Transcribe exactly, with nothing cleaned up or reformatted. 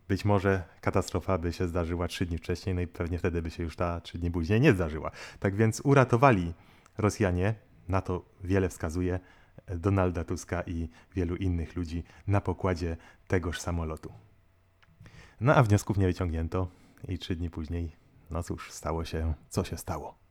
być może katastrofa by się zdarzyła trzy dni wcześniej, no i pewnie wtedy by się już ta trzy dni później nie zdarzyła. Tak więc uratowali Rosjanie, na to wiele wskazuje, Donalda Tuska i wielu innych ludzi na pokładzie tegoż samolotu. No a wniosków nie wyciągnięto i trzy dni później, no cóż, stało się, co się stało.